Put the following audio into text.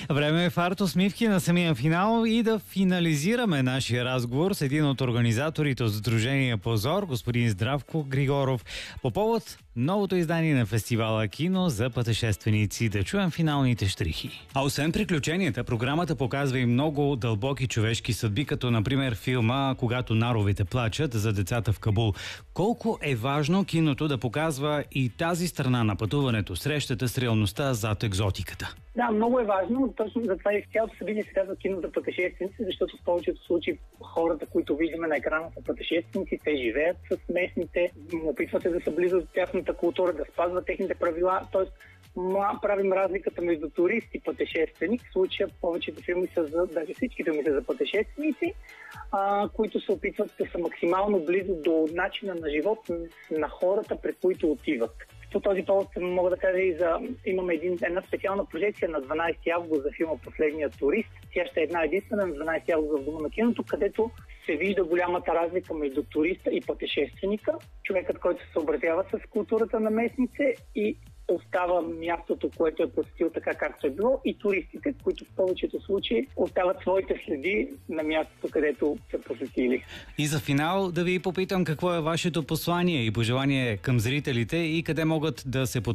Време е фарт усмивки на самия финал и да финализираме нашия разговор с един от организаторите от Сдружение Позор, господин Здравко Григоров, по повод новото издание на фестивала Кино за пътешественици. Да чуем финалните щрихи. А освен приключенията, програмата показва и много дълбоки човешки съдби, като например филма "Когато наровите плачат" за децата в Кабул. Колко е важно киното да показва и тази страна на пътуването, срещата с реалността зад екзотиката? Да, много е важно. Точно за това и цялото събитие се казва "Кино за пътешественици", защото в повечето случаи хората, които виждаме на екрана, са пътешественици, те живеят с местните, опитват се да са близо до тяхната култура, да спазват техните правила. Тоест, правим разликата между турист и пътешественик. В случая повечето филми са даже всички филми са за пътешественици, които се опитват да са максимално близо до начина на живот на хората, пред които отиват. По този повод мога да кажа имаме една специална прожекция на 12 август за филма "Последният турист". Тя ще е една единствена на 12 август в Дома на киното, където се вижда голямата разлика между туриста и пътешественика, човекът, който се съобразява с културата на местните и остава мястото, което е посетил така както е било, и туристите, които в повечето случаи остават своите следи на мястото, където са посетили. И за финал да ви попитам какво е вашето послание и пожелание към зрителите и къде могат да се